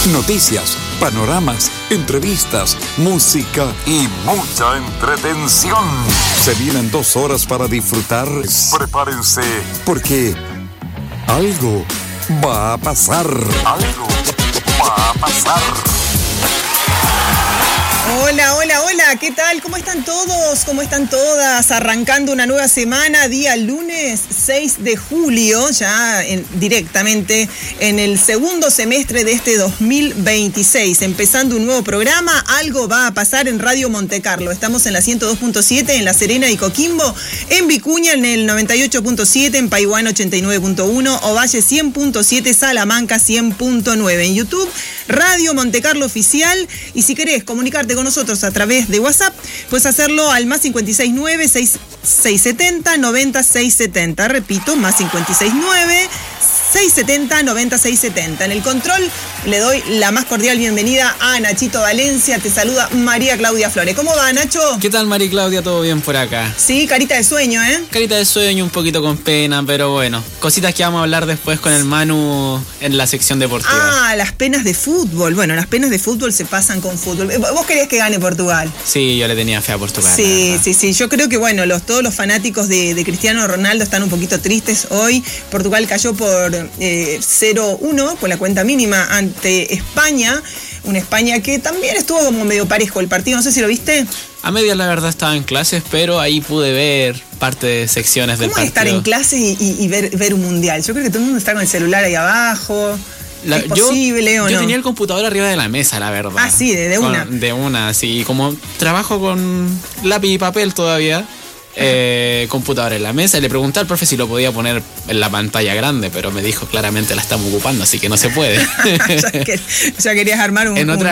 Noticias, panoramas, entrevistas, música y mucha entretención. Se vienen 2 horas para disfrutar. Prepárense, porque algo va a pasar. Algo va a pasar. Hola, hola, hola, ¿qué tal? ¿Cómo están todos? ¿Cómo están todas? Arrancando una nueva semana, día lunes 6 de julio, ya directamente en el segundo semestre de este 2026, empezando un nuevo programa. Algo va a pasar en Radio Montecarlo. Estamos en la 102.7 en La Serena y Coquimbo, en Vicuña en el 98.7, en Paihuán 89.1, Ovalle 100.7, Salamanca 100.9, en YouTube Radio Montecarlo Oficial. Y si querés comunicarte con nosotros a través de WhatsApp, puedes hacerlo al más 569-6670-9670. Repito, más 569-670-9670. En el control le doy la más cordial bienvenida a Nachito Valencia. Te saluda María Claudia Flores. ¿Cómo va, Nacho? ¿Qué tal, María Claudia? ¿Todo bien por acá? Sí, carita de sueño, ¿eh? Carita de sueño, un poquito con pena, pero bueno. Cositas que vamos a hablar después con el Manu en la sección deportiva. Ah, las penas de fútbol. Bueno, las penas de fútbol se pasan con fútbol. ¿Vos querías que gane Portugal? Sí, yo le tenía fe a Portugal. Sí. Yo creo que, bueno, todos los fanáticos de Cristiano Ronaldo están un poquito tristes hoy. Portugal cayó por 0-1 con la cuenta mínima ante España. Una España que también estuvo como medio parejo el partido. No sé si lo viste. A medias, la verdad, estaba en clases, pero ahí pude ver parte de secciones del partido. ¿Cómo es estar en clases y ver un mundial? Yo creo que todo el mundo está con el celular ahí abajo. ¿Es posible o no? Yo tenía el computador arriba de la mesa, la verdad. Ah, sí, de una. De una, sí. Como trabajo con lápiz y papel todavía, computador en la mesa. Le pregunté al profe si lo podía poner en la pantalla grande, pero me dijo claramente la estamos ocupando, así que no se puede. Ya querías armar un...